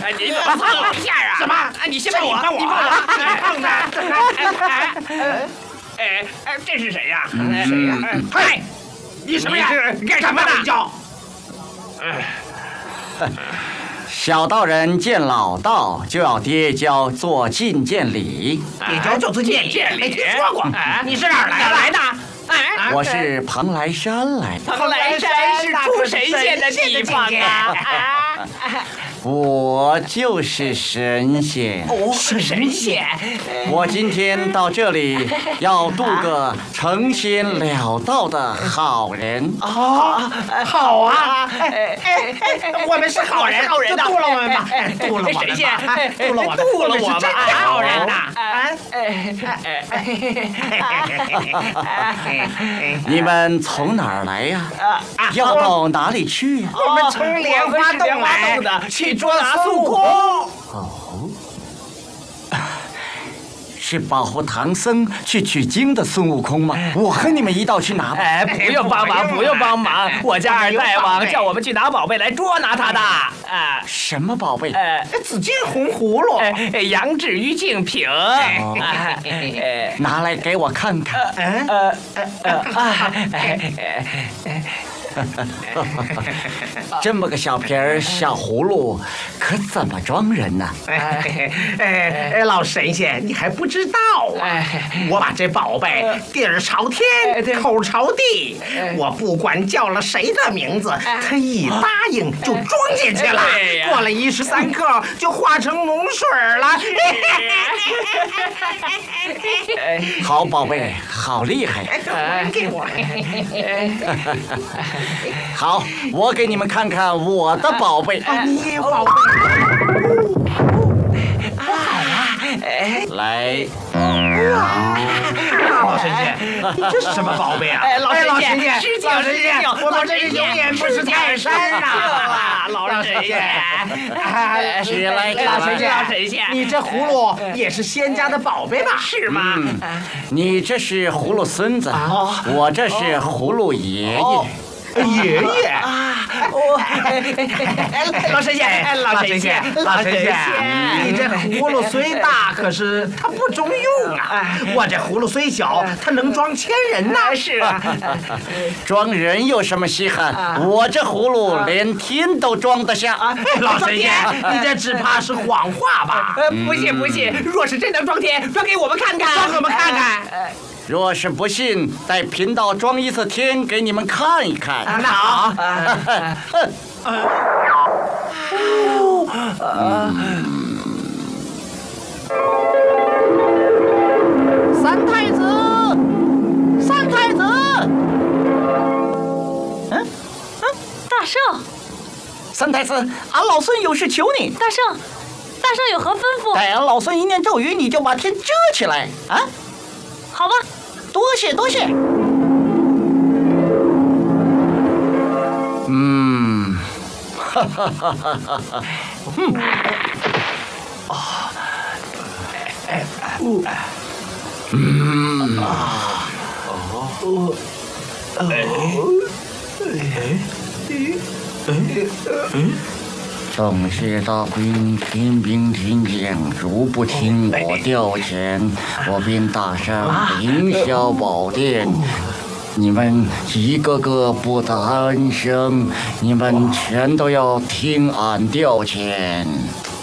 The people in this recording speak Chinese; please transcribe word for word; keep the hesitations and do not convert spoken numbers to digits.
你怎么碰我一下啊？ 什么？ 你先碰我， 碰我， 你碰我， 你碰的。 哎哎，这是谁呀？ 谁呀？嗨，你什么呀？ 你干什么的？ 叫？ 小道人见老道，就要跌跤做觐见礼。 跌跤就做觐见礼，没听说过。你是哪儿来来的？ 哎，我是蓬莱山来的。 蓬莱山是出神仙的地方啊！ 我就是神仙。 哦，神仙！ 我今天到这里，要渡个成仙了道的好人。 哦，好啊！哎哎哎，我们是好人，好人，就渡了我们吧，渡了我们吧， 神仙， 渡了我们， 渡了我们， 真好人呐！ 啊！你们从哪儿来呀？要到哪里去？ 我们从莲花洞来的，去捉孙悟空。 哦，是保护唐僧去取经的孙悟空吗？我和你们一道去拿吧。 哎，不用帮忙，不用帮忙，我家二大王叫我们去拿宝贝来捉拿他的。啊， 什么宝贝？ 呃， 紫金红葫芦， 哎，羊脂玉净瓶。 哦，拿来给我看看。 呃呃呃啊！ 这么个小瓶儿小葫芦，可怎么装人呢？ 哎哎哎，老神仙，你还不知道啊？我把这宝贝底儿朝天，口朝地，我不管叫了谁的名字，他一答应就装进去了。过了一时三刻，就化成脓水了。 好宝贝，好厉害！ 给我。 好，我给你们看看我的宝贝。 你也宝贝。 好啊！ 来。 老神仙，这是什么宝贝啊？ 哎，老神仙， 老神仙，我们这里永远不是泰山啊！老神仙， 起来， 老神仙， 老神仙， 你这葫芦也是仙家的宝贝吧？ 是吗？ 你这是葫芦孙子，我这是葫芦爷爷。 爷爷啊！我老神仙，老神仙， 老神仙，你这葫芦虽大，可是它不中用啊！我这葫芦虽小，它能装千人呐！ 是啊， 装人有什么稀罕？我这葫芦连天都装得下。 老神仙，你这只怕是谎话吧？ 呃，不信不信，若是真能装天，装给我们看看， 装给我们看看。 若是不信，在贫道装一次天给你们看一看。 那好。 三太子，三太子。嗯嗯， 大圣， 三太子，俺老孙有事求你。 大圣，大圣有何吩咐？ 待俺老孙一念咒语，你就把天遮起来啊！ 好吧， 多谢多谢。嗯，哈哈哈哈哈哈。嗯。啊，哎哎嗯啊哦哎哎哎。正邪大兵，天兵天将，如不听我调遣，我便打上凌霄宝殿。你们一个个不得安生，你们全都要听俺调遣。